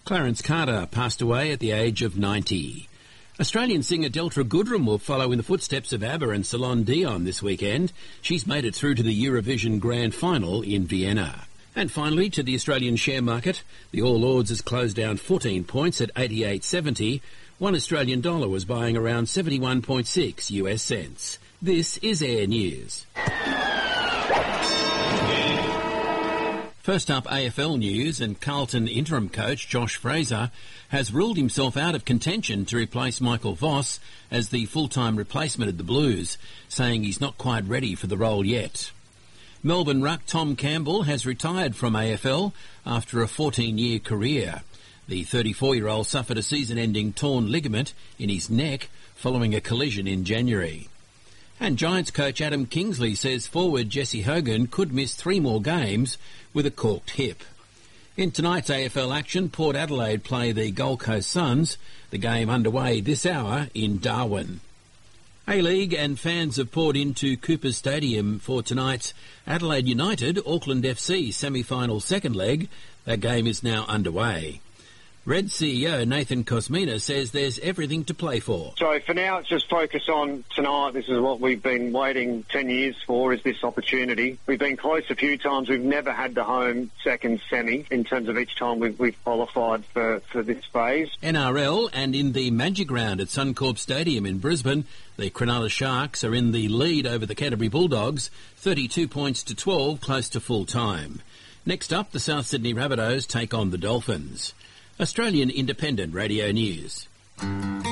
Clarence Carter passed away at the age of 90. Australian singer Delta Goodrem will follow in the footsteps of ABBA and Celine Dion this weekend. She's made it through to the Eurovision Grand Final in Vienna. And finally, to the Australian share market, the All Ords has closed down 14 points at 88.70. One Australian dollar was buying around 71.6 US cents. This is Air News. First up, AFL news, and Carlton interim coach Josh Fraser has ruled himself out of contention to replace Michael Voss as the full-time replacement of the Blues, saying he's not quite ready for the role yet. Melbourne ruck Tom Campbell has retired from AFL after a 14-year career. The 34-year-old suffered a season-ending torn ligament in his neck following a collision in January. And Giants coach Adam Kingsley says forward Jesse Hogan could miss 3 more games with a corked hip. In tonight's AFL action, Port Adelaide play the Gold Coast Suns, the game underway this hour in Darwin. A-League and fans have poured into Coopers Stadium for tonight's Adelaide United Auckland FC semi-final second leg. That game is now underway. Red CEO Nathan Kosmina says there's everything to play for. So for now, it's just focus on tonight. This is what we've been waiting 10 years for, is this opportunity. We've been close a few times. We've never had the home second semi in terms of each time we've qualified for this phase. NRL, and in the Magic Round at Suncorp Stadium in Brisbane, the Cronulla Sharks are in the lead over the Canterbury Bulldogs, 32 points to 12, close to full time. Next up, the South Sydney Rabbitohs take on the Dolphins. Australian Independent Radio News.